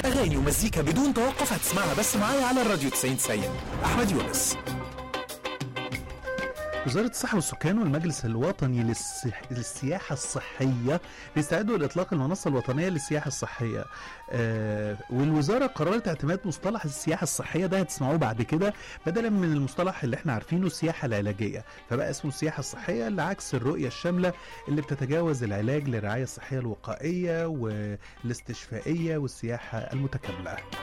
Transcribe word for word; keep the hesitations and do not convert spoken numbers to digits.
أغاني ومزيكا بدون توقف هتسمعها بس معايا على الراديو تسعين تسعين. أحمد يونس. وزارة الصحة والسكان والمجلس الوطني للسح... للسياحة الصحية بيستعدوا لإطلاق المنصة الوطنية للسياحة الصحية. آه والوزارة قررت اعتماد مصطلح السياحة الصحية ده هتسمعوه بعد كده بدلا من المصطلح اللي احنا عارفينه السياحة العلاجية، فبقى اسمه السياحة الصحية لعكس الرؤية الشاملة اللي بتتجاوز العلاج للرعاية الصحية الوقائية والاستشفائية والسياحة المتكاملة.